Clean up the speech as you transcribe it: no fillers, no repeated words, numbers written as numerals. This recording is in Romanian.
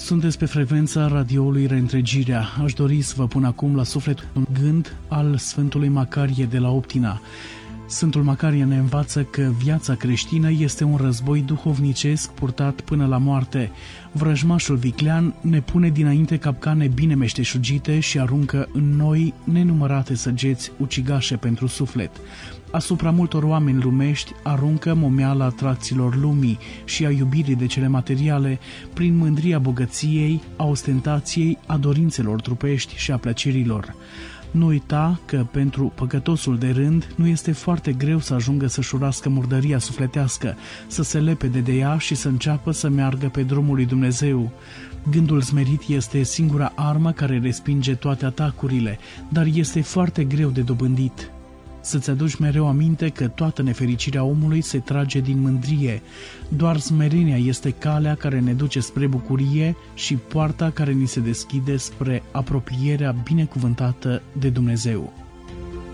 Sunteți pe frecvența radioului Reîntregirea. Aș dori să vă pun acum la suflet un gând al Sfântului Macarie de la Optina. Sfântul Macarie ne învață că viața creștină este un război duhovnicesc purtat până la moarte. Vrăjmașul viclean ne pune dinainte capcane bine meșteșugite și aruncă în noi nenumărate săgeți ucigașe pentru suflet. Asupra multor oameni lumești aruncă momeala atracțiilor lumii și a iubirii de cele materiale prin mândria bogăției, a ostentației, a dorințelor trupești și a plăcerilor. Nu uita că pentru păcătosul de rând nu este foarte greu să ajungă să-și urască murdăria sufletească, să se lepede de ea și să înceapă să meargă pe drumul lui Dumnezeu. Gândul smerit este singura armă care respinge toate atacurile, dar este foarte greu de dobândit. Să-ți aduci mereu aminte că toată nefericirea omului se trage din mândrie. Doar smerenia este calea care ne duce spre bucurie și poarta care ni se deschide spre apropierea binecuvântată de Dumnezeu.